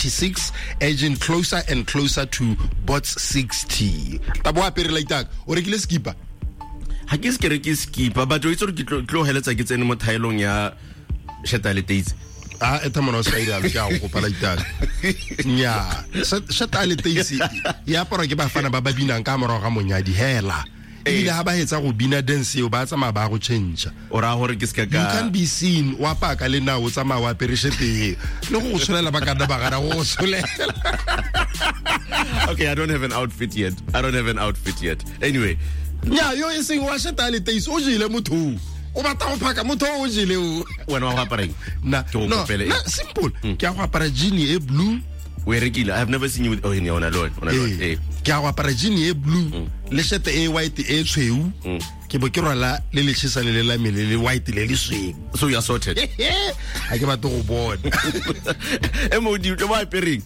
26, edging closer and closer to bots 60. Tabo apere like that. O rekile skipper. Ha ke se ke skipper, but o itse re ke tlo heletsa ke tsene mo thaelong ya Shetale etamana sa ira le ka go pala itag. Nya, Shetale Daisy. Ya pora ke ba fana ba binang ka mora ga monyadi hela. Ile ha ba hetsa go bina dance o ba tsama ba go change. Ora hore ke ska ka. You can be seen wa paka le na o tsama wa perishete. Le go tsholela ba ka da ba gara go tsholela. Okay, I don't have an outfit yet. Anyway, nya yo iseng wa Shetale Daisy o jile motho. O batla go phaka motho o jile o. Wena wa apareng. Na simple. Ke a go apara jean e blue. We rekile. I have never seen you with on alone. Ke a go apara jean e blue le shirt e white e tshweu. Ke bo ke rwala le le tshisa le la mele le white le le swing. So you are sorted. I ke batla go bona. MOD o ba apering.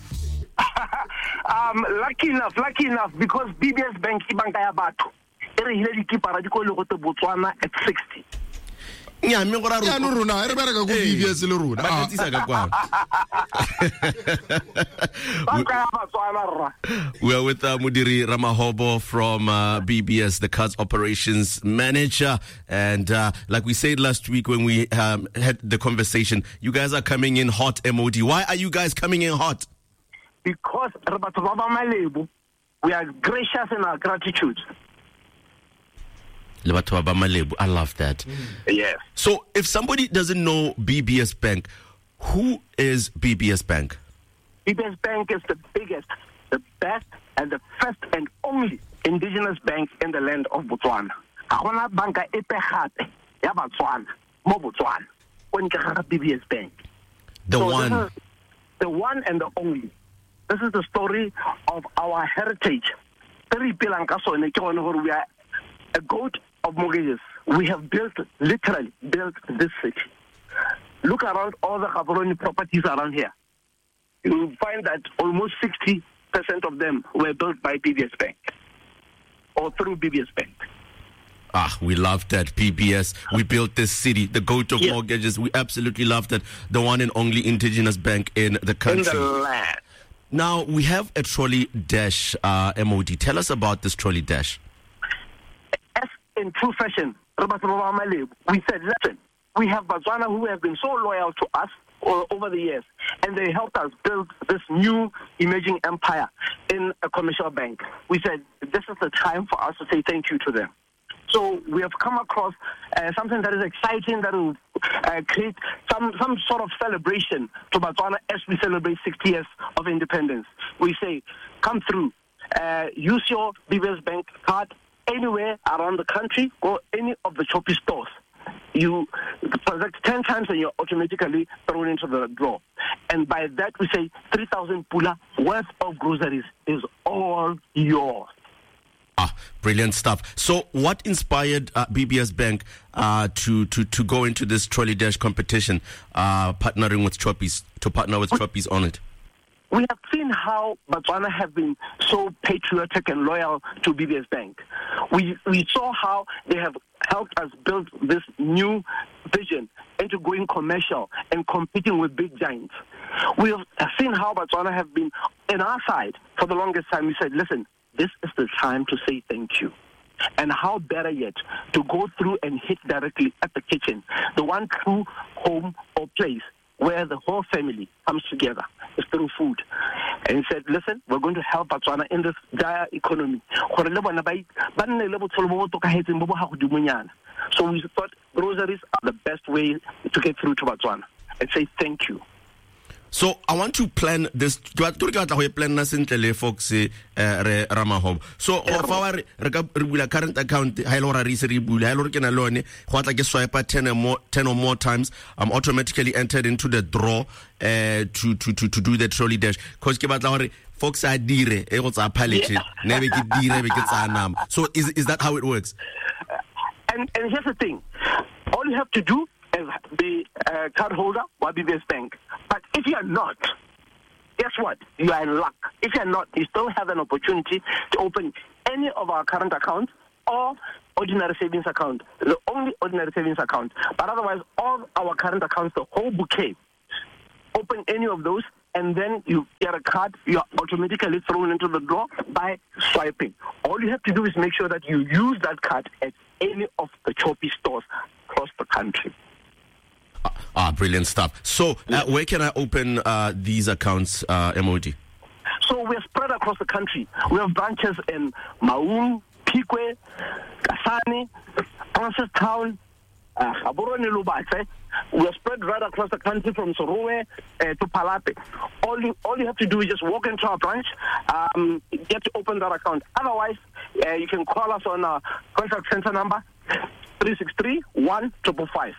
Lucky enough because BBS Bank ibanka ya batho. Ere hile dikipara di ko le go te Botswana at 60. Nya me gora ro no rona re bereka go BBS le rona ba tsisa ka kwa. We are with Mudiri Ramahobo from BBS, the cards operations manager, and like we said last week when we had the conversation, you guys are coming in hot. MOD, why are you guys coming in hot? Because we are gracious in our gratitude. I love that. Yes. So if somebody doesn't know BBS Bank, who is BBS Bank? BBS Bank is the biggest, the best, and the first and only indigenous bank in the land of Botswana. Agona banka e pegate ya Botswana mo Botswana. When ke ga BBS Bank. The one and the only. This is the story of our heritage. We are a goat of mortgages. We have literally built this city. Look around all the Gaborone properties around here. You will find that almost 60% of them were built by BBS Bank or through BBS Bank. We love that. BBS, we built this city, the goat of mortgages. We absolutely love that. The one and only indigenous bank in the country. In the land. Now, we have a trolley dash, MOD. Tell us about this trolley dash. As in true fashion, we said, listen, we have Botswana who have been so loyal to us over the years, and they helped us build this new emerging empire in a commercial bank. We said, this is the time for us to say thank you to them. So we have come across something that is exciting, that will create some sort of celebration to Botswana as we celebrate 60 years of independence. We say, come through, use your BBS Bank card anywhere around the country or any of the Choppy stores. You transact 10 times and you're automatically thrown into the draw. And by that we say 3,000 pula worth of groceries is all yours. Brilliant stuff. So what inspired BBS Bank to go into this trolley dash competition, partnering with Choppies, to partner with Choppies on it? We have seen how Botswana have been so patriotic and loyal to BBS Bank. We saw how they have helped us build this new vision into going commercial and competing with big giants. We have seen how Botswana have been on our side for the longest time. We said, listen, this is the time to say thank you. And how better yet to go through and hit directly at the kitchen, the one true home or place where the whole family comes together is through food. And he said, listen, we're going to help Botswana in this dire economy. So we thought groceries are the best way to get through to Botswana and say thank you. So I want to plan this. Plan Fox Ramahobo. So of our current account, swipe 10 or more times. I'm automatically entered into the draw to do the trolley dash. Because Fox are dire, So is that how it works? And here's the thing. All you have to do is be a card holder or BBS Bank. But if you are not, guess what? You are in luck. If you are not, you still have an opportunity to open any of our current accounts or ordinary savings account, the only ordinary savings account. But otherwise, all our current accounts, the whole bouquet, open any of those and then you get a card, you're automatically thrown into the draw by swiping. All you have to do is make sure that you use that card at any of the Choppy stores across the country. Brilliant stuff. So, where can I open these accounts, MOD? So we're spread across the country. We have branches in Maun, Pikwe, Kasane, Francistown, Gaborone, Lubatse. We're spread right across the country from Sorowe to Palate. All you have to do is just walk into our branch, get to open that account. Otherwise, you can call us on our contact center number 363-1555.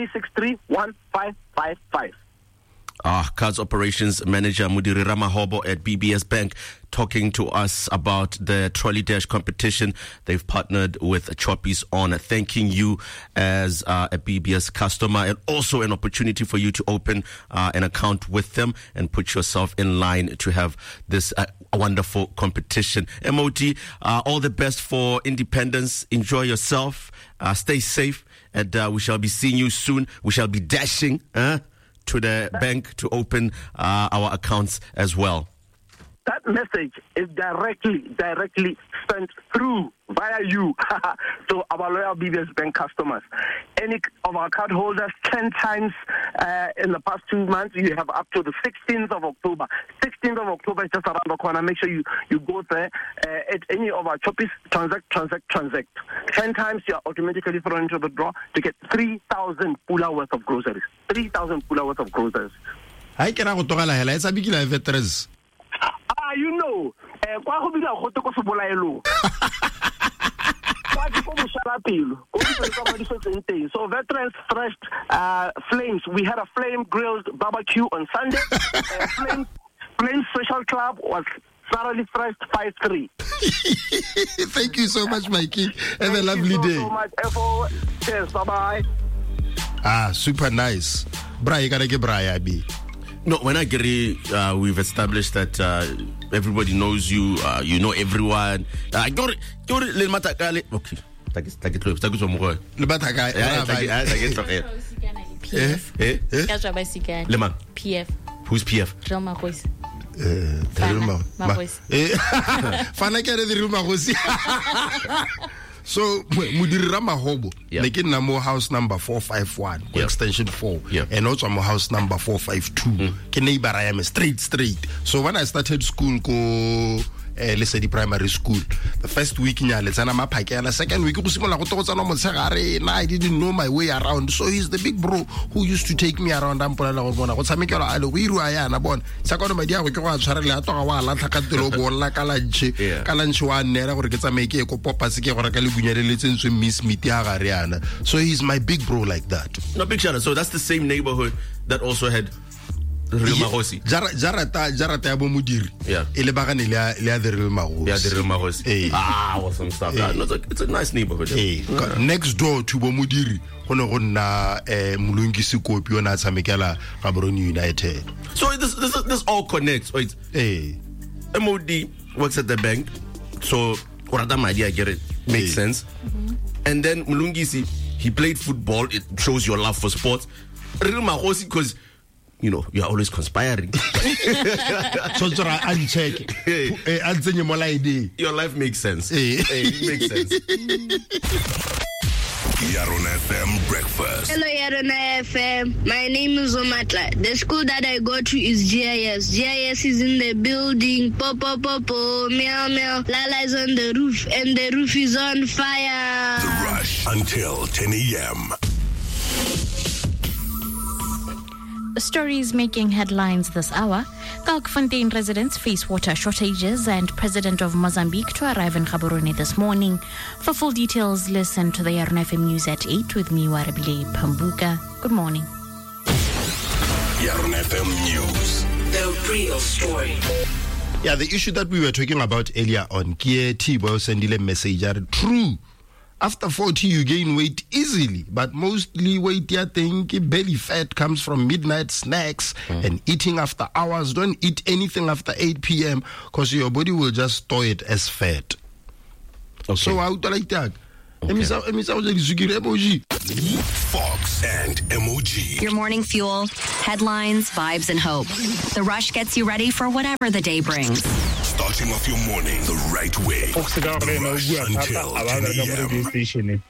363-1555. Cards Operations Manager Mudiri Ramahobo at BBS Bank talking to us about the Trolley Dash competition they've partnered with Choppies on. Thanking you as a BBS customer, and also an opportunity for you to open an account with them and put yourself in line to have this wonderful competition. MOD, all the best for Independence. Enjoy yourself. Stay safe. And we shall be seeing you soon. We shall be dashing to the bank to open our accounts as well. That message is directly sent through via you to our loyal BBS Bank customers. Any of our card holders, 10 times in the past 2 months, you have up to the 16th of October. 16th of October is just around the corner. Make sure you go there at any of our Choppies, transact. 10 times, you're automatically thrown into the draw to get 3,000 pula worth of groceries. 3,000 pula worth of groceries. Hi, can I go to Galahela? It's a big veterans. You know, so Veterans Fresh Flames. We had a flame grilled barbecue on Sunday. Flame Social Club was thoroughly fresh 5-3. Thank you so much, Mikey. Have a lovely day. So much. Cheers. Bye-bye. Super nice. Bra, you gotta get Bra, B. No, when I get it, we've established that everybody knows you, you know everyone. I got it. Okay. PF. Who's PF? So, Mudiri Ramahobo, making Namo house number 451, extension 4, and also my house number 452. Keneighbor, I am straight. So when I started school, let's say the primary school, the first week in Yaletsana, the second week, I didn't know my way around. So he's the big bro who used to take me around. So he's my big bro like that. No, big shout out. So that's the same neighborhood that also had Real Mahosi. Jarata Yabo Mudiri. Yeah. Elebagane le the Real Mahosi. Yeah, the Real Mahosi. Awesome stuff. It's a nice neighborhood. Next door to Bomudiri, Honorona Mulungisi Kopi na Samekala Gaborone United. So this all connects, right? MOD works at the bank. So what my idea, I get it. Makes sense. And then Mulungisi, he played football. It shows your love for sports. Real Mahosi, because you know, you're always conspiring. So uncheck. Your life makes sense. It makes sense. Yaron FM Breakfast. Hello, Yaron FM. My name is Omatla. The school that I go to is GIS. GIS is in the building. Popo, meow, meow. Lala is on the roof, and the roof is on fire. The Rush until 10 a.m. Stories making headlines this hour. Kalkfontein residents face water shortages, and President of Mozambique to arrive in Gaborone this morning. For full details, listen to the Yaron FM News at 8 with me, Warabile Pambuka. Good morning. Yaron FM News. The real story. Yeah, the issue that we were talking about earlier on, Kie Tibo sendile message are true. After 40, you gain weight easily, but mostly weight, I think, belly fat comes from midnight snacks and eating after hours. Don't eat anything after 8 p.m. because your body will just store it as fat. Okay. So I would like that. emisa go ja disukiri emoji. Fox and MOG. Your morning fuel, headlines, vibes, and hope. The Rush gets you ready for whatever the day brings. Starting off your morning the right way. The Rush until 10 a.m.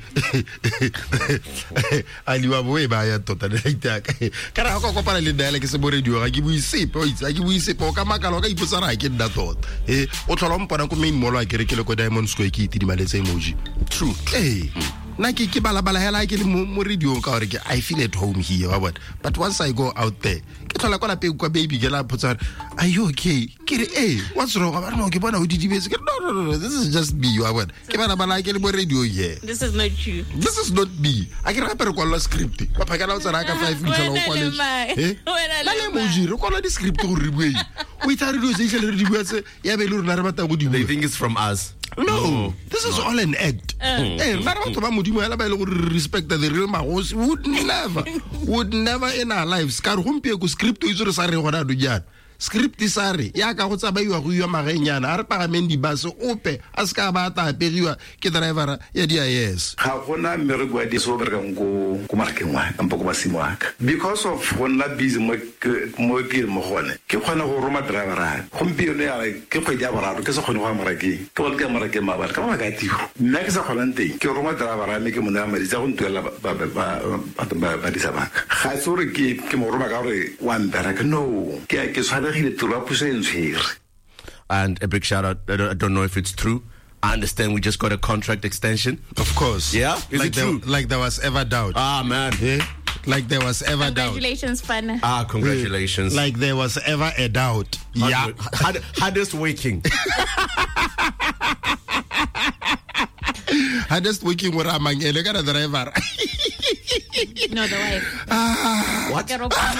Aliwa boe ba ya tota le itaka. Kana go kopana le dialogue se bo radio ga ke buisepe o itse ga ke buisepe o ka makala ka ipotsa ra ke nda tota. O tlhola mpona ko main mall a ke rekele ko Diamond Square ke itidimaletse emoji. True. Na ke balabala hela ke le mo radio ka gore ke I feel at home here but once I go out there ke tlhola kwa lapeng kwa baby ke la potsa are you okay ke re what's wrong ba no ke bona o didibetse ke no this is just me ke balabala ke le mo radio here. This is not you. This is not me. I can rapper kwa script ba phakela o tsara ka 5 minutes lo college la le emoji re kwala di script go re bueng o itse re di se le di buetse ya be le rena re batla go di They think it's from us. No, this is all an act. Respect the real magos would never in our lives. Script is script isare ya ka go tsamaiwa go yo magenyana a re pagamendi bus ope a ska ba ta periwa ke driver ya DIS ga gona mmereko wa diso bereka go markeng wa ka mpoko ba simwaka because of gonna busy mo ke mo gone ke khona go roma driver a gompieno ya ke go ja boraro ke se khone go amarake ke go ke amarake mabala ka ba ka tiro nna ke se khona nteng ke roma driver a me ke mona madi tsa go ntwela ba di sabaka ga tsore ke mo roma ka re wa mbereka no ke and a big shout out. I don't know if it's true. I understand we just got a contract extension. Of course. Yeah? Is it true? Like there was ever doubt. Ah, man. Yeah? Like there was ever doubt. Congratulations, fun. Ah, congratulations. Like there was ever a doubt. Yeah. Hardest waking. Hardest waking with Amangele, got a driver. No, the wife. What?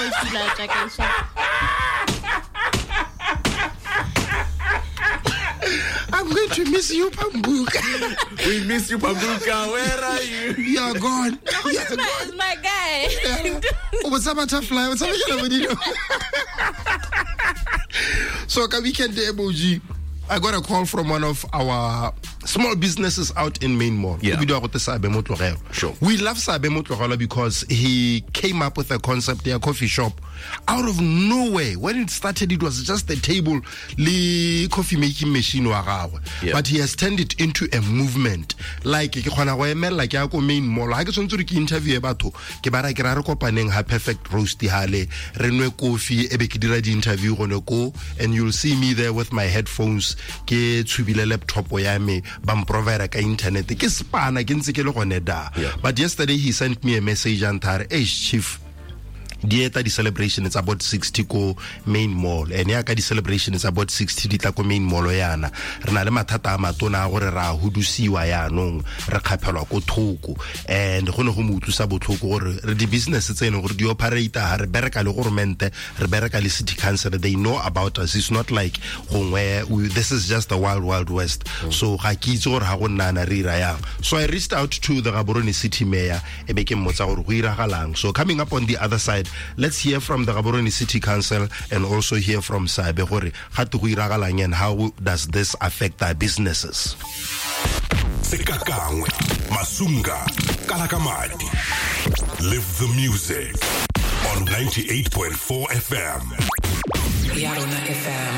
I'm going to miss you, Pambuka. We miss you, Pambuka. Where are you? You're gone. No, he's my guy. What's up, butterfly? What's up, So, weekend emoji. I got a call from one of our small businesses out in Main Mall. Yeah. Sure. We love Sabe Motlogela because he came up with a concept, a coffee shop, out of nowhere. When it started, it was just a table, the coffee making machine. Yeah. But he has turned it into a movement. Like, like Main Mall. I just interview about perfect roasty hale, renwe coffee, ebekidira di interview go, and you'll see me there with my headphones, ke tsubile laptop ya me, bam provider ka internet, ke spana ke ntse ke le gone da. But yesterday he sent me a message and thar, hey chief, the celebration is about 60 ko Main Mall and ya ka di celebration is about 60 di tla ko Main Mall yana re na le mathata a matona gore ra hudusiwa ya nong re khaphelwa ko thoko and go ne go mutlusa botlhoko gore re di business tse ene gore di operator ha re bereka le government re bereka le city council. They know about us. It's not like where this is just the wild west. So ga ke itse gore ha go nna re ira yang. So I reached out to the Gaborone city mayor e be ke mmotsa gore go ira galang. So coming up on the other side, let's hear from the Gaborone City Council and also hear from Sabe gore ga to go iragalang and how does this affect our businesses. Sekakangwe, Masunga, Kalakamati. Live the music on 98.4 FM. Yarona FM.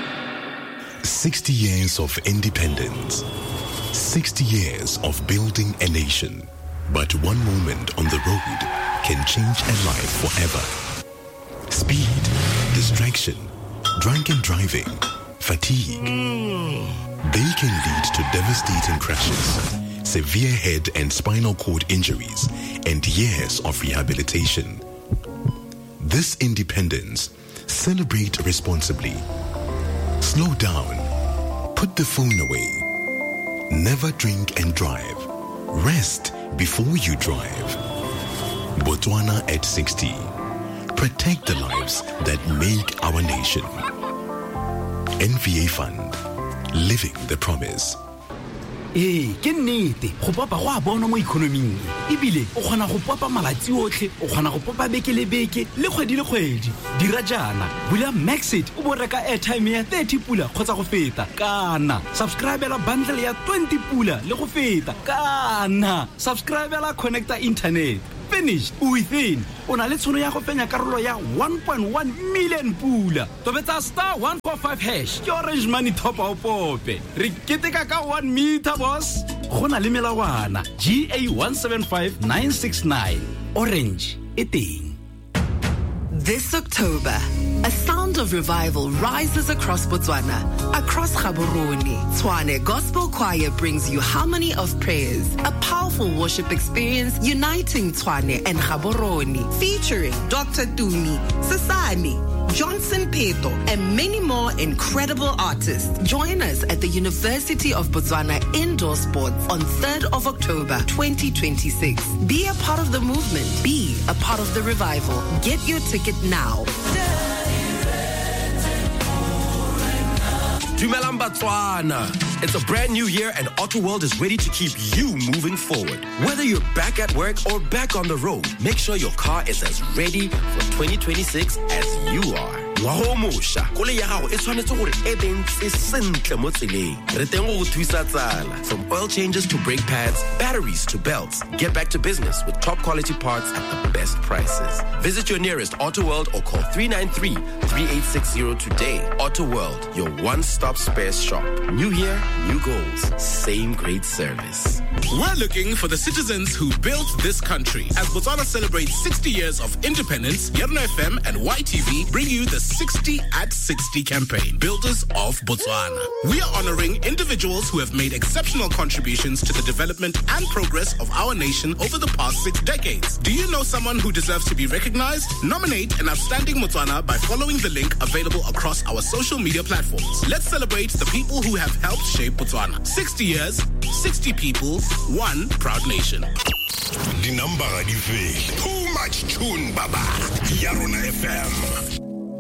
60 years of independence. 60 years of building a nation. But one moment on the road can change a life forever. Speed, distraction, drunken driving, fatigue. They can lead to devastating crashes, severe head and spinal cord injuries, and years of rehabilitation. This independence, celebrate responsibly. Slow down. Put the phone away. Never drink and drive. Rest before you drive. Botswana at 60. Protect the lives that make our nation. NVA Fund. Living the promise. ke nnete go popa go a bona mo economing ebile o kgona go popa malatsi otlhe o kgona go popa beke le beke le kgwedi le kgwedi dira jaana bula Maxit o bo reka airtime ya 30 pula kgotsa go feta kana subscribela bundle ya 20 pula le go feta kana subscribela connecta internet finished within ona le tshono ya go fenya karolo ya 1.1 million pula tobetsa star 145# ke Orange Money top up pope re keteka ka 1 meter boss gona le melawana GA 175969 Orange eteng. This October, a sound of revival rises across Botswana, across Gaborone. Tshwane Gospel Choir brings you Harmony of Prayers, a powerful worship experience uniting Tshwane and Gaborone, featuring Dr. Tumi, Sasani, Johnson Peto, and many more incredible artists. Join us at the University of Botswana Indoor Sports on 3rd of October, 2026. Be a part of the movement. Be a part of the revival. Get your ticket now. Dumelang Botswana. It's a brand new year and AutoWorld is ready to keep you moving forward. Whether you're back at work or back on the road, make sure your car is as ready for 2026 as you are. Ngwaho mosha, koloi ya gago e tshwanetse gore e bentse sentle mo tseleng. Re teng go thusa tsala. From oil changes to brake pads, batteries to belts. Get back to business with top quality parts at the best prices. Visit your nearest AutoWorld or call 393-3860 today. AutoWorld, your one-stop spares shop. New year, new goals, same great service. We're looking for the citizens who built this country. As Botswana celebrates 60 years of independence, Yerno FM and YTV bring you the 60 at 60 campaign, Builders of Botswana. We are honoring individuals who have made exceptional contributions to the development and progress of our nation over the past 6 decades. Do you know someone who deserves to be recognized? Nominate an outstanding Botswana by following the link available across our social media platforms. Let's celebrate the people who have helped shape Botswana. 60 years, 60 people, one proud nation. The number di fele. Too much tune, baba. Yarona FM.